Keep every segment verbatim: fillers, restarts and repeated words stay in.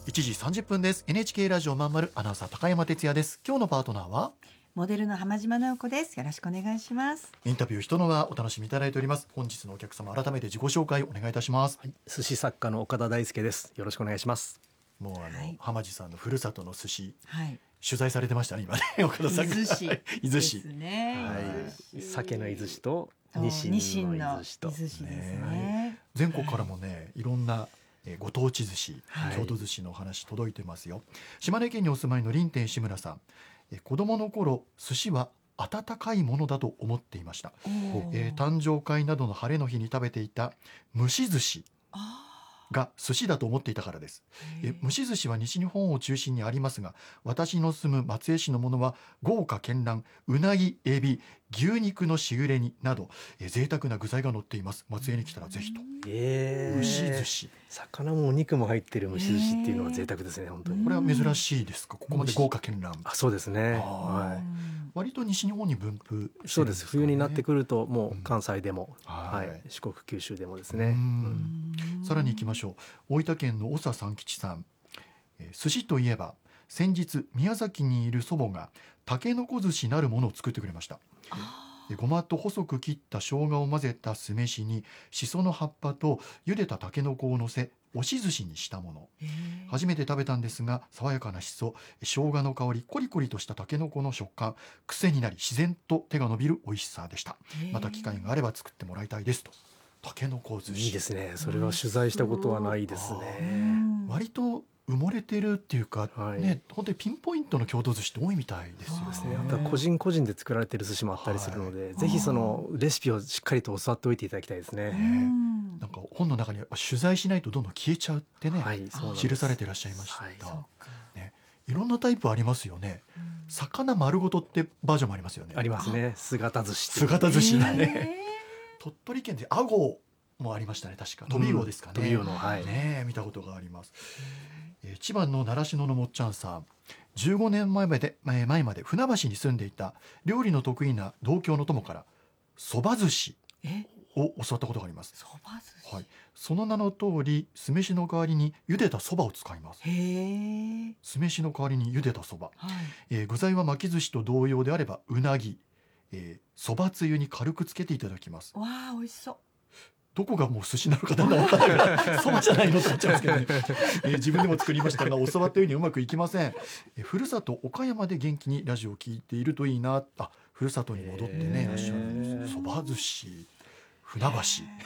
いちじさんじゅっぷんです。 エヌエイチケー ラジオまんまるアナウンサー高山哲也です。今日のパートナーはモデルの浜島直子です。よろしくお願いします。 インタビュー人の輪お楽しみいただいております。本日のお客様、改めて自己紹介お願いいたします。 はい、寿司作家の岡田大輔です。よろしくお願いします。 もうあの、 はい、 浜地さんのふるさとの寿司、 はい、 取材されてましたね今ね岡田さんが。 伊豆市伊豆市ですね。 はい、鮭の伊豆市とそうニシンの伊豆市と、 伊豆市ですね。 ね、全国からもね、いろんなえーご当地寿司、 はい、 郷土寿司のお話届いてますよ。島根県にお住まいの林天志村さん、えー子供の頃寿司は温かいものだと思っていました。えー誕生会などの晴れの日に食べていた蒸し寿司が寿司だと思っていたからです。え蒸し寿司は西日本を中心にありますが、私の住む松江市のものは豪華絢爛、うなぎ、エビ、牛肉のしぐれ煮など、えー、贅沢な具材が乗っています。松江に来たらぜひと。 えー、 蒸し寿司、 魚もお肉も入ってる蒸し寿司っていうのは贅沢ですね。本当にこれは珍しいですか？ここまで豪華絢爛。 あ、そうですね。 は、 はい、 割と西日本に分布してるんですかね。 そうです。冬になってくるともう関西でも、 うん、 はいはい、 四国九州でもですね。 うん、 うん、 さらに行きましょう。大分県の長三吉さん、えー、寿司といえば先日宮崎にいる祖母がたけのこ寿司なるものを作ってくれました。ごまと細く切った生姜を混ぜた酢飯にしその葉っぱと茹でたたけのこを乗せ押し寿司にしたもの。初めて食べたんですが、爽やかなしそ、生姜の香り、コリコリとしたたけのこの食感、癖になり自然と手が伸びる美味しさでした。また機会があれば作ってもらいたいですと。たけのこ寿司、 いいですね。それは取材したことはないですね。 割と埋もれてるっていうか、 はい、 ね、本当にピンポイントの郷土寿司って多いみたいですよね。 あとは個人個人で作られてる寿司もあったりするので、はい、ぜひそのレシピをしっかりと教わっておいていただきたいですね。 なんか本の中に取材しないとどんどん消えちゃうってね、はい、記されていらっしゃいました、はい、ね、いろんなタイプありますよね。魚丸ごとってバージョンもありますよね。 ありますね。姿寿司、 姿寿司だね。鳥取県でアゴもありましたね。確か飛び魚ですかね。 飛び魚の、はい、 ね、見たことがあります。えー、千葉の習志野のもっちゃんさん、じゅうごねんまえまで前まで船橋に住んでいた料理の得意な同郷の友からそば寿司を教わったことがあります。 そば寿司、 はい、その名の通り酢飯の代わりに茹でたそばを使います。 へー、 酢飯の代わりに茹でたそば、 はい、 えー、具材は巻き寿司と同様であればうなぎ、そば、えー、つゆに軽くつけていただきます。 わー、美味しそう。 どこがもう寿司なのかだんだん分からないからそばじゃないのと思っちゃうんですけどね、えー、自分でも作りましたが教わったようにうまくいきません。えー、ふるさと岡山で元気にラジオを聞いているといいな。あ、ふるさとに戻ってねいらっしゃるんです。そば寿司船橋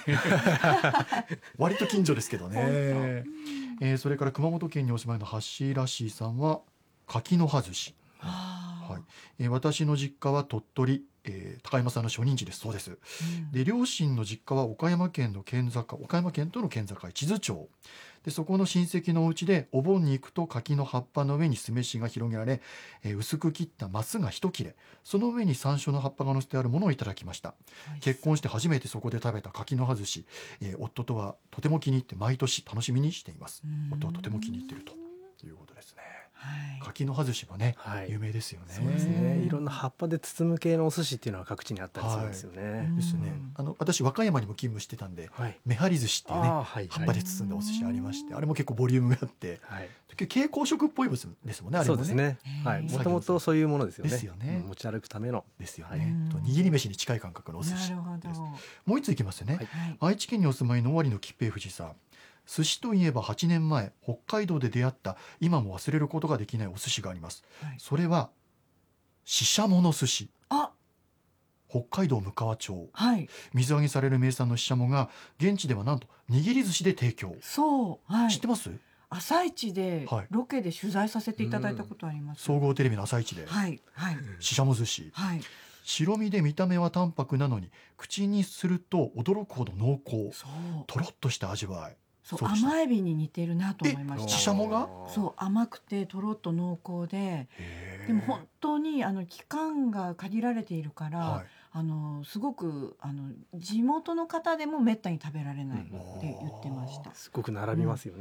割と近所ですけどね。えー、それから熊本県にお住まいの橋らしいさんは柿の葉寿司。はい、えー、私の実家は鳥取、えー、高山さんの初任地です。そうです、うん、で両親の実家は岡山県の県境、岡山県との県境智頭町で、そこの親戚のお家でお盆に行くと柿の葉っぱの上に酢飯が広げられ、えー、薄く切ったマスが一切れ、その上に山椒の葉っぱが乗せてあるものをいただきました。結婚して初めてそこで食べた柿の葉寿司、えー、夫とはとても気に入って毎年楽しみにしています。夫はとても気に入っているということですね。はい、柿の葉寿司はね、はい、有名ですよね。 そうですね。いろんな葉っぱで包む系のお寿司っていうのは各地にあったりするんですよね。 はい、ですね。あの私和歌山にも勤務してたんで、はい、めはり寿司っていうね、はい、葉っぱで包んだお寿司ありまして、あれも結構ボリュームがあって、はい、蛍光色っぽいですもんね。あれもね。そうですね。はい。もともとそういうものですよね。ですよね。持ち歩くためのですよね。と握り飯に近い感覚のお寿司です。もう一ついきますよね。はい、愛知県にお住まいの尾張の吉平富士さん。寿司といえばはちねんまえ北海道で出会った今も忘れることができないお寿司があります。はい、それはししゃもの寿司。あ、北海道むかわ町、はい、水揚げされる名産のししゃもが現地ではなんと握り寿司で提供。そう、はい、知ってます？ 朝一でロケで取材させていただいたことあります。 総合テレビの朝一で、はいはい、ししゃも寿司、はい、白身で見た目は淡白なのに口にすると驚くほど濃厚、とろっとした味わい。 そう、甘エビに似てるなと思いました。 ししゃもがそう、甘くてとろっと濃厚で、でも本当にあの期間が限られているから、はい、あのすごくあの地元の方でもめったに食べられないって言ってました。 すごく並びますよね。